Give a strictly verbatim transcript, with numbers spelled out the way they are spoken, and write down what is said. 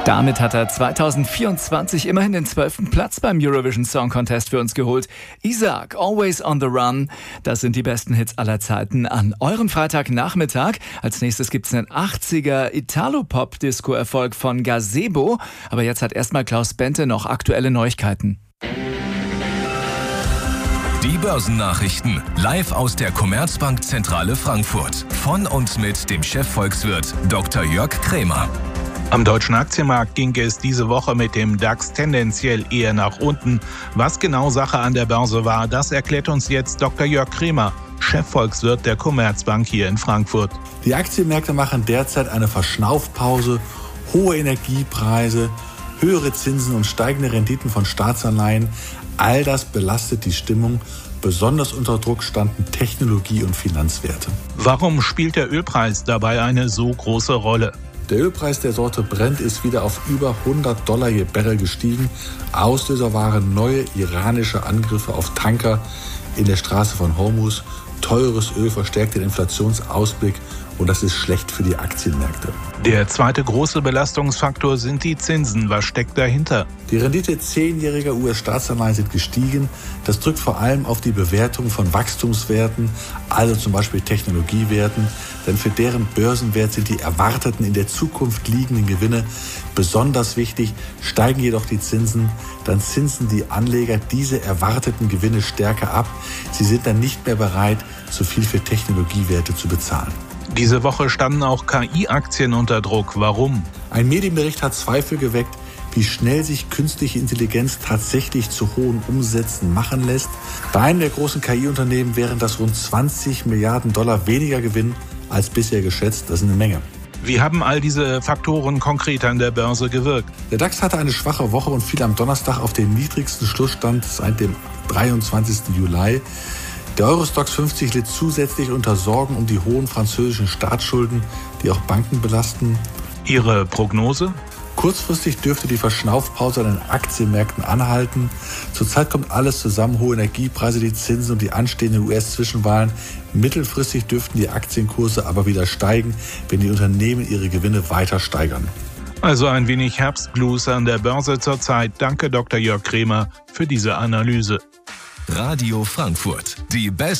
Damit hat er zwanzig vierundzwanzig immerhin den zwölften Platz beim Eurovision Song Contest für uns geholt. Isaac, Always on the Run. Das sind die besten Hits aller Zeiten an eurem Freitagnachmittag. Als nächstes gibt's einen achtziger Italo-Pop-Disco-Erfolg von Gazebo. Aber jetzt hat erstmal Klaus Bente noch aktuelle Neuigkeiten. Die Börsennachrichten live aus der Commerzbank-Zentrale Frankfurt. Von und mit dem Chefvolkswirt Doktor Jörg Krämer. Am deutschen Aktienmarkt ging es diese Woche mit dem DAX tendenziell eher nach unten. Was genau Sache an der Börse war, das erklärt uns jetzt Doktor Jörg Krämer, Chefvolkswirt der Commerzbank hier in Frankfurt. Die Aktienmärkte machen derzeit eine Verschnaufpause. Hohe Energiepreise, höhere Zinsen und steigende Renditen von Staatsanleihen, all das belastet die Stimmung. Besonders unter Druck standen Technologie- und Finanzwerte. Warum spielt der Ölpreis dabei eine so große Rolle? Der Ölpreis der Sorte Brent ist wieder auf über hundert Dollar je Barrel gestiegen. Auslöser waren neue iranische Angriffe auf Tanker in der Straße von Hormuz. Teures Öl verstärkt den Inflationsausblick und das ist schlecht für die Aktienmärkte. Der zweite große Belastungsfaktor sind die Zinsen. Was steckt dahinter? Die Rendite zehnjähriger U S-Staatsanleihen sind gestiegen. Das drückt vor allem auf die Bewertung von Wachstumswerten, also zum Beispiel Technologiewerten. Denn für deren Börsenwert sind die erwarteten in der Zukunft liegenden Gewinne besonders wichtig. Steigen jedoch die Zinsen, dann zinsen die Anleger diese erwarteten Gewinne stärker ab. Sie sind dann nicht mehr bereit, so viel für Technologiewerte zu bezahlen. Diese Woche standen auch K I-Aktien unter Druck. Warum? Ein Medienbericht hat Zweifel geweckt, wie schnell sich künstliche Intelligenz tatsächlich zu hohen Umsätzen machen lässt. Bei einem der großen K I-Unternehmen wären das rund zwanzig Milliarden Dollar weniger Gewinn als bisher geschätzt. Das ist eine Menge. Wie haben all diese Faktoren konkret an der Börse gewirkt? Der DAX hatte eine schwache Woche und fiel am Donnerstag auf den niedrigsten Schlussstand seit dem dreiundzwanzigsten Juli. Der Eurostoxx fünfzig litt zusätzlich unter Sorgen um die hohen französischen Staatsschulden, die auch Banken belasten. Ihre Prognose? Kurzfristig dürfte die Verschnaufpause an den Aktienmärkten anhalten. Zurzeit kommt alles zusammen, hohe Energiepreise, die Zinsen und die anstehenden U S-Zwischenwahlen. Mittelfristig dürften die Aktienkurse aber wieder steigen, wenn die Unternehmen ihre Gewinne weiter steigern. Also ein wenig Herbstblues an der Börse zurzeit. Danke Doktor Jörg Krämer für diese Analyse. Radio Frankfurt, die beste